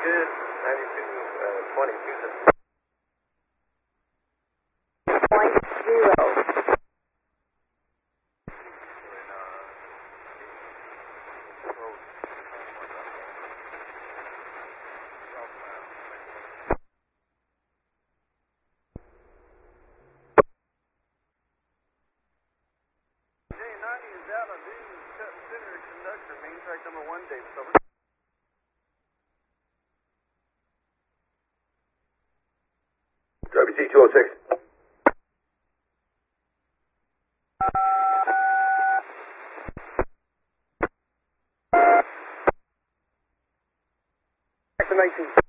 good. 92, 22. Point zero. Track number 1, Davis, over. WT 206. Back to 19.